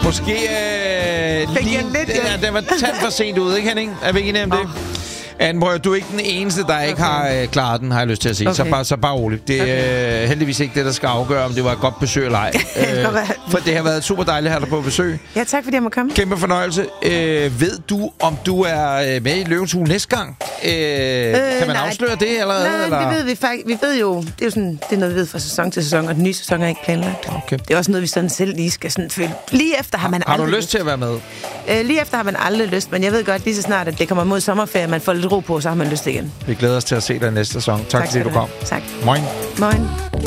Måske lige... Den var tand for sent ude, ikke Henning? Er vi ikke enige om det? Anne, du er ikke den eneste, der ikke har klaret den, har jeg lyst til at sige. Okay. Så bare roligt. Det er heldigvis ikke det, der skal afgøre, om det var et godt besøg eller ej. For det har været super dejligt at have dig på besøg. Ja, tak fordi jeg må komme. Kæmpe fornøjelse. Ved du, om du er med i Løvens Hule næste gang? Kan man afsløre det allerede? Nej, eller? det ved vi faktisk. Vi ved jo, det er jo sådan, det er noget, vi ved fra sæson til sæson, og den nye sæson er ikke planlagt. Okay. Det er også noget, vi sådan selv lige skal sådan føle. Lige efter har man aldrig... Har du lyst til at være med? Lige efter har man aldrig lyst, men jeg ved godt lige så snart, at det kommer mod sommerferie, man får lidt ro på, så har man lyst igen. Vi glæder os til at se dig næste sæson. Tak fordi du kom. Tak. Moin. Moin.